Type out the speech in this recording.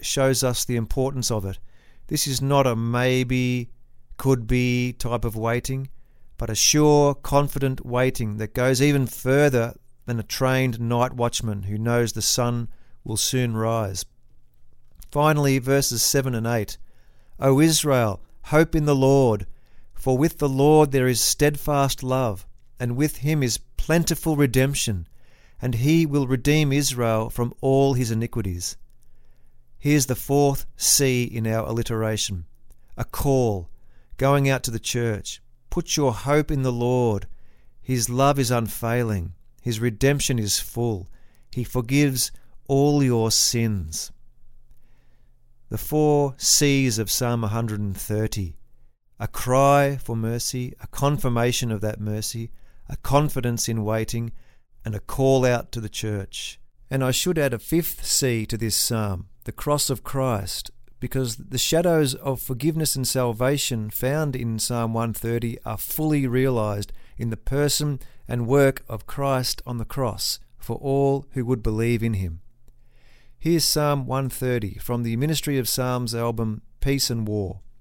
shows us the importance of it. This is not a maybe, could be type of waiting, but a sure, confident waiting that goes even further than a trained night watchman who knows the sun will soon rise. Finally, verses 7 and 8. O Israel, hope in the Lord, for with the Lord there is steadfast love, and with him is plentiful redemption, and he will redeem Israel from all his iniquities. Here's the fourth C in our alliteration, a call, going out to the church. Put your hope in the Lord. His love is unfailing. His redemption is full. He forgives all your sins. The 4 C's of Psalm 130. A cry for mercy, a confirmation of that mercy, a confidence in waiting, and a call out to the church. And I should add a 5th C to this psalm, the cross of Christ, because the shadows of forgiveness and salvation found in Psalm 130 are fully realised in the person and work of Christ on the cross for all who would believe in him. Here's Psalm 130 from the Ministry of Psalms album Peace and War.